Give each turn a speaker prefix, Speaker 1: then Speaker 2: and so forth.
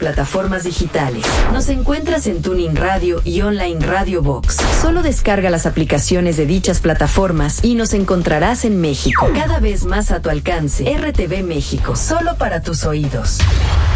Speaker 1: plataformas digitales. Nos encuentras en Tuning Radio y Online Radio Box. Solo descarga las aplicaciones de dichas plataformas y nos encontrarás en México. Cada vez más a tu alcance. RTV México, solo para tus oídos.